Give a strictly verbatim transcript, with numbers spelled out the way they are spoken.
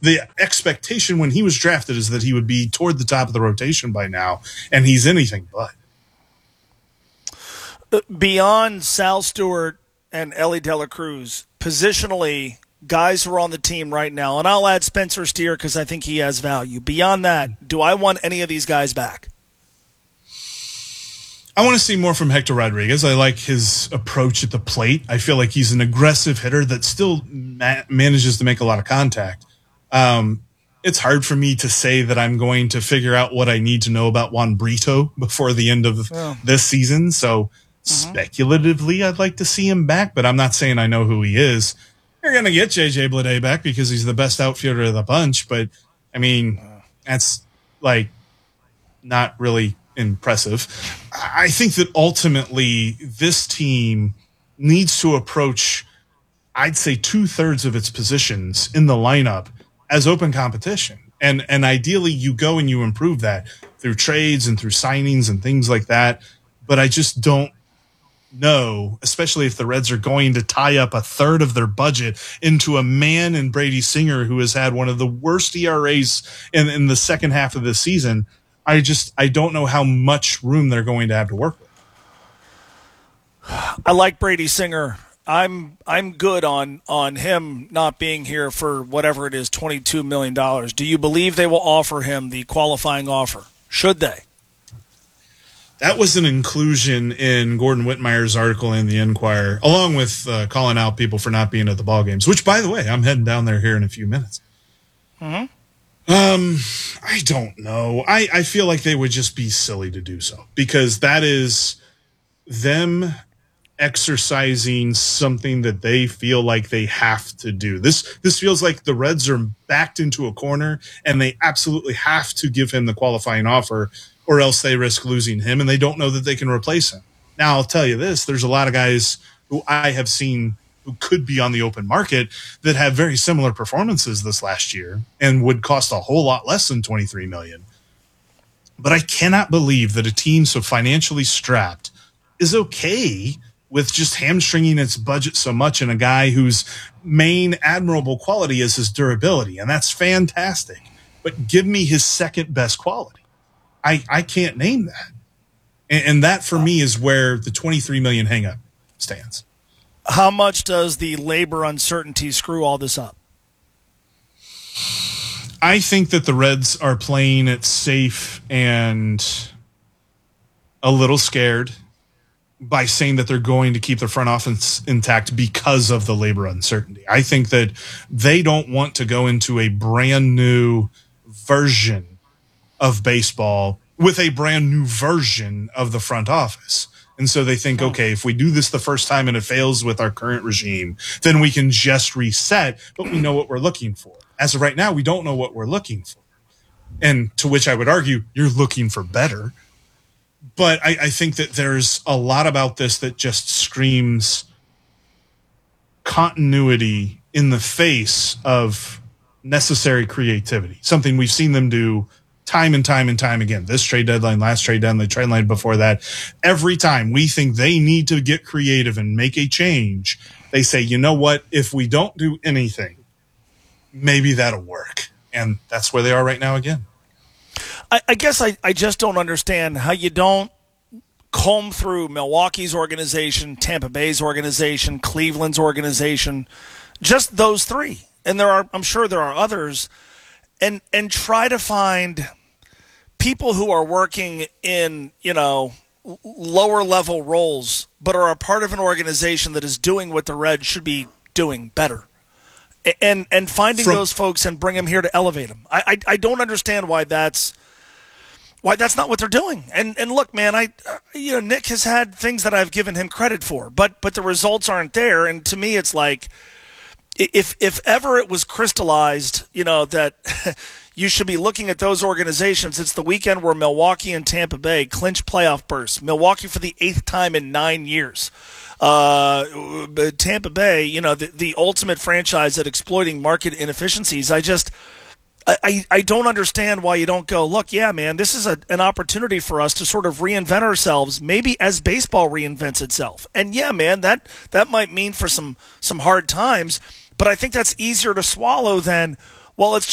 the expectation when he was drafted is that he would be toward the top of the rotation by now, and he's anything but. Beyond Sal Stewart and Ellie De La Cruz, positionally, guys who are on the team right now, and I'll add Spencer Steer because I think he has value. Beyond that, do I want any of these guys back? I want to see more from Hector Rodriguez. I like his approach at the plate. I feel like he's an aggressive hitter that still ma- manages to make a lot of contact. Um, it's hard for me to say that I'm going to figure out what I need to know about Juan Brito before the end of oh. this season. So mm-hmm. speculatively, I'd like to see him back, but I'm not saying I know who he is. You're going to get J J Bleday back because he's the best outfielder of the bunch. But, I mean, that's, like, not really impressive. I think that ultimately this team needs to approach, I'd say, two-thirds of its positions in the lineup as open competition. And and ideally you go and you improve that through trades and through signings and things like that. But I just don't know, especially if the Reds are going to tie up a third of their budget into a man in Brady Singer who has had one of the worst E R As in, in the second half of the season. I just I don't know how much room they're going to have to work with. I like Brady Singer. I'm I'm good on on him not being here for whatever it is, twenty-two million dollars. Do you believe they will offer him the qualifying offer? Should they? That was an inclusion in Gordon Whitmire's article in the Enquirer, along with uh, calling out people for not being at the ball games, which, by the way, I'm heading down there here in a few minutes. Mm-hmm. Um, I don't know. I, I feel like they would just be silly to do so because that is them exercising something that they feel like they have to do. This this feels like the Reds are backed into a corner and they absolutely have to give him the qualifying offer or else they risk losing him and they don't know that they can replace him. Now, I'll tell you this, there's a lot of guys who I have seen who could be on the open market that have very similar performances this last year and would cost a whole lot less than twenty-three million dollars. But I cannot believe that a team so financially strapped is okay with just hamstringing its budget so much in a guy whose main admirable quality is his durability, and that's fantastic. But give me his second best quality. I, I can't name that. And, and that, for me, is where the twenty-three million dollars hang-up stands. How much does the labor uncertainty screw all this up? I think that the Reds are playing it safe and a little scared by saying that they're going to keep their front office intact because of the labor uncertainty. I think that they don't want to go into a brand new version of baseball with a brand new version of the front office. And so they think, okay, if we do this the first time and it fails with our current regime, then we can just reset, but we know what we're looking for. As of right now, we don't know what we're looking for. And to which I would argue, you're looking for better. But I, I think that there's a lot about this that just screams continuity in the face of necessary creativity, something we've seen them do time and time and time again. This trade deadline, last trade deadline, the trade line before that. Every time we think they need to get creative and make a change, they say, you know what, if we don't do anything, maybe that'll work. And that's where they are right now again. I, I guess I, I just don't understand how you don't comb through Milwaukee's organization, Tampa Bay's organization, Cleveland's organization, just those three. And there are, I'm sure there are others, and and try to find people who are working in, you know, lower level roles, but are a part of an organization that is doing what the Reds should be doing better. And and finding From- those folks and bring them here to elevate them. I, I I don't understand why that's why that's not what they're doing. And and look, man, I you know Nick has had things that I've given him credit for, but but the results aren't there. And to me, it's like if if ever it was crystallized, you know, that you should be looking at those organizations. It's the weekend where Milwaukee and Tampa Bay clinch playoff berths. Milwaukee for the eighth time in nine years. Uh, Tampa Bay, you know, the, the ultimate franchise at exploiting market inefficiencies. I just, I, I don't understand why you don't go, look, yeah, man, this is a, an opportunity for us to sort of reinvent ourselves, maybe as baseball reinvents itself. And yeah, man, that, that might mean for some, some hard times, but I think that's easier to swallow than, well, let's